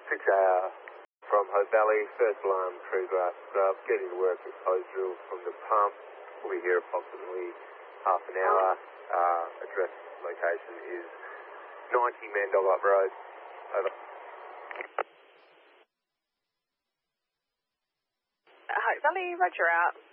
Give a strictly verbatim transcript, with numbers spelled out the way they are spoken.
six A R from Hope Valley, first alarm, tree grass scrub, getting to work with hose drill from the pump. We'll be here approximately half an hour. Uh, address location is ninety Mandolop Road. Over. Hope Valley, roger out.